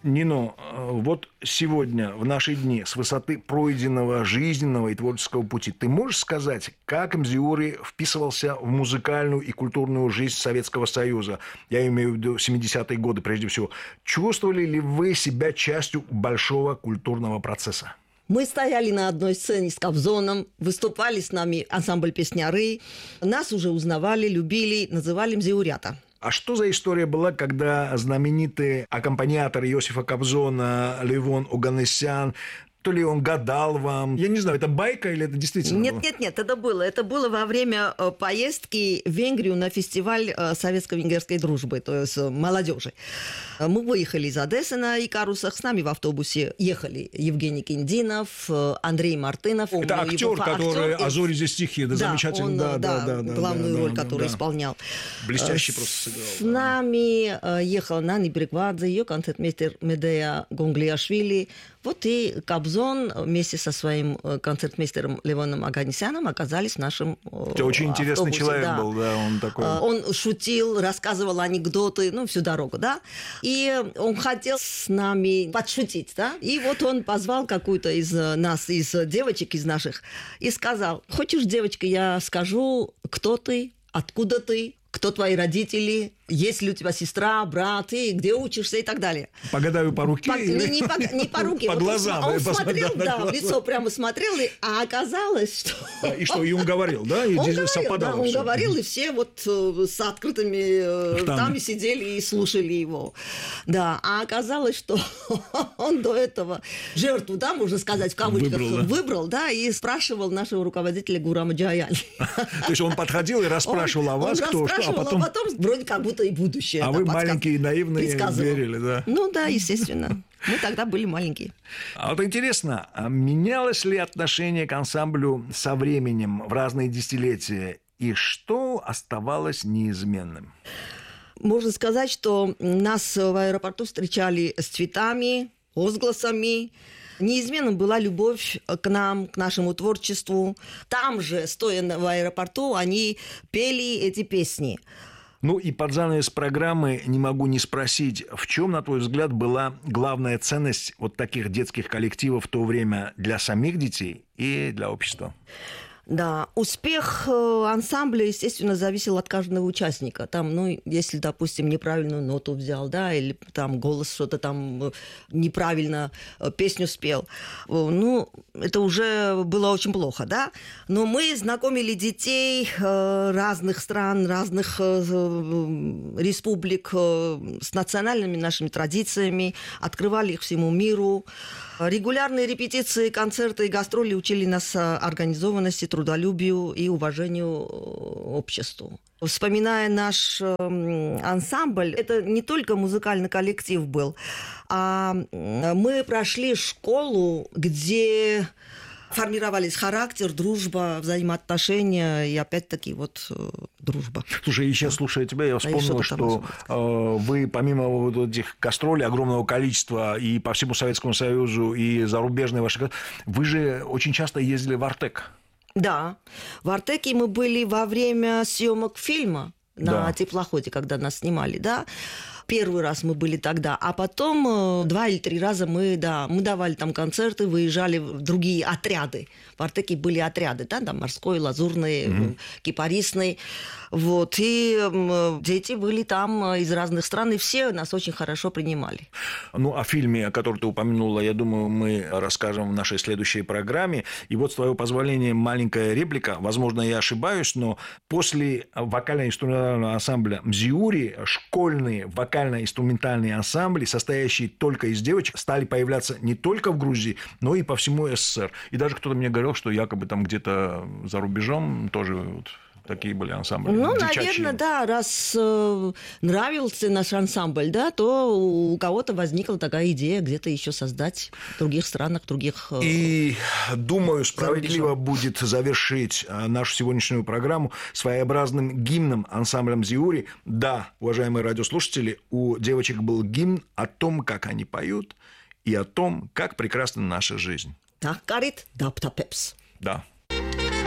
Нино, вот сегодня, в наши дни, с высоты пройденного жизненного и творческого пути, ты можешь сказать, как Мзиури вписывался в музыкальную и культурную жизнь Советского Союза? Я имею в виду 70-е годы, прежде всего. Чувствовали ли вы себя частью большого культурного процесса? Мы стояли на одной сцене с Кобзоном, выступали с нами ансамбль «Песняры». Нас уже узнавали, любили, называли мзиурята. А что за история была, когда знаменитый аккомпаниатор Иосифа Кобзона Левон Оганесян, то ли он гадал вам? Я не знаю, это байка или это действительно было? Нет, это было. Это было во время поездки в Венгрию на фестиваль советско-венгерской дружбы, то есть молодежи. Мы выехали из Одессы на Икарусах, с нами в автобусе ехали Евгений Киндинов, Андрей Мартынов. Это актер, который «А зори здесь тихие», да, замечательно. Он, главную роль, которую исполнял. Блестяще просто сыграл. С нами ехала Нани Бриквадзе, ее концертмейстер Медея Гонглиашвили. Вот и Кобзон вместе со своим концертмейстером Левоном Оганесяном оказались в нашем Это очень интересный автобусе, человек был, да, он такой. Он шутил, рассказывал анекдоты, всю дорогу, да. И он хотел с нами подшутить, да. И вот он позвал какую-то из нас, из девочек, из наших, и сказал: хочешь, девочка, я скажу, кто ты, откуда ты, кто твои родители, есть ли у тебя сестра, брат, и где учишься и так далее. Погадаю по руке? Не по руке. По глазам. Он смотрел, в лицо прямо смотрел, а оказалось, что... И что, и он говорил, да? И совпадало он всё. говорил, и все вот с открытыми ртами сидели и слушали его. Да, а оказалось, что он до этого жертву, да, можно сказать, в кавычках, выбрал, да, и спрашивал нашего руководителя Гурама Джаяни. То есть он подходил и расспрашивал о вас, кто что, а потом вроде как будто и будущее. А вы маленькие и наивные верили, да? Ну да, естественно. Мы тогда были маленькие. А вот интересно, менялось ли отношение к ансамблю со временем в разные десятилетия? И что оставалось неизменным? Можно сказать, что нас в аэропорту встречали с цветами, возгласами. Неизменным была любовь к нам, к нашему творчеству. Там же, стоя в аэропорту, они пели эти песни. Ну и под занавес программы не могу не спросить, в чем, на твой взгляд, была главная ценность вот таких детских коллективов в то время для самих детей и для общества? Да, успех ансамбля, естественно, зависел от каждого участника. Там, если, допустим, неправильную ноту взял, да, или там голос что-то там неправильно песню спел, это уже было очень плохо, да. Но мы знакомили детей разных стран, разных республик с национальными нашими традициями, открывали их всему миру. Регулярные репетиции, концерты и гастроли учили нас организованности, трудолюбию и уважению обществу. Вспоминая наш ансамбль, это не только музыкальный коллектив был, а мы прошли школу, где формировались характер, дружба, взаимоотношения и опять-таки дружба. Слушай, и сейчас, слушая тебя, я вспомнил, что вы помимо вот этих гастролей огромного количества и по всему Советскому Союзу, и зарубежные ваши... Вы же очень часто ездили в Артек. Да, в Артеке мы были во время съемок фильма на теплоходе, когда нас снимали, да. Первый раз мы были тогда, а потом 2 или 3 раза мы давали там концерты, выезжали в другие отряды. В Артеке были отряды, да, там морской, лазурный, кипарисный. Вот, и дети были там из разных стран, и все нас очень хорошо принимали. Ну, о фильме, о котором ты упомянула, я думаю, мы расскажем в нашей следующей программе. И вот, с твоего позволения, маленькая реплика. Возможно, я ошибаюсь, но после вокально-инструментального ансамбля «Мзиури» школьные вокально-инструментальные ансамбли, состоящие только из девочек, стали появляться не только в Грузии, но и по всему СССР. И даже кто-то мне говорил, что якобы там где-то за рубежом тоже такие были ансамбли. Наверное, да, раз нравился наш ансамбль, да, то у кого-то возникла такая идея где-то еще создать в других странах, других... И, думаю, справедливо будет завершить нашу сегодняшнюю программу своеобразным гимном ансамбля «Мзиури». Да, уважаемые радиослушатели, у девочек был гимн о том, как они поют, и о том, как прекрасна наша жизнь. Так, Карит, Даптапепс. Да.